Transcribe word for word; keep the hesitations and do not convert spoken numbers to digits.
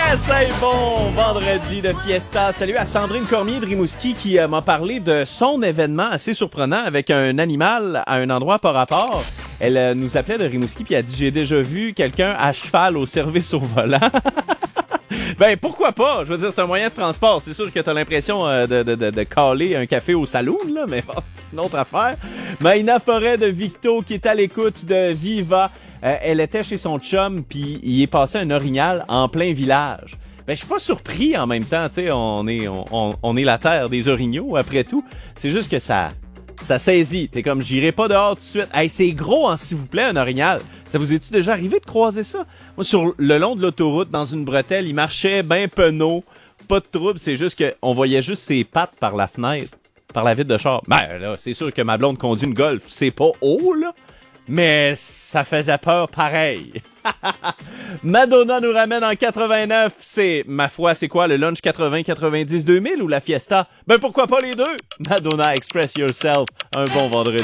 Yes! Hey, bon vendredi de fiesta. Salut à Sandrine Cormier de Rimouski qui euh, m'a parlé de son événement assez surprenant avec un animal à un endroit par rapport. Elle euh, nous appelait de Rimouski puis elle a dit « J'ai déjà vu quelqu'un à cheval au service au volant. » Ben, pourquoi pas? Je veux dire, c'est un moyen de transport. C'est sûr que t'as l'impression euh, de, de, de, de caler un café au saloon, là, mais bon, c'est une autre affaire. Maïna Forêt de Victo qui est à l'écoute de Viva. Euh, elle était chez son chum, puis il est passé un orignal en plein village. Ben, je suis pas surpris en même temps, tu sais, on est, on, on, on est la terre des orignaux, après tout. C'est juste que ça... Ça saisit. T'es comme, j'irai pas dehors tout de suite. Hey, c'est gros, hein, s'il vous plaît, un orignal. Ça vous est-tu déjà arrivé de croiser ça? Moi, sur le long de l'autoroute, dans une bretelle, il marchait ben penaud. Pas de trouble, c'est juste qu'on voyait juste ses pattes par la fenêtre, par la vitre de char. Ben, là, c'est sûr que ma blonde conduit une Golf. C'est pas haut, là. Mais ça faisait peur pareil. Madonna nous ramène en quatre-vingt-neuf. C'est, ma foi, c'est quoi, le lunch quatre-vingts quatre-vingt-dix deux mille ou la fiesta? Ben pourquoi pas les deux? Madonna, express yourself. Un bon vendredi.